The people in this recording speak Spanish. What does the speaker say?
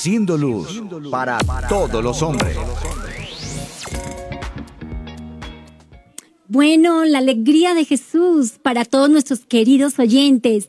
siendo luz para todos los hombres. Bueno, la alegría de Jesús para todos nuestros queridos oyentes.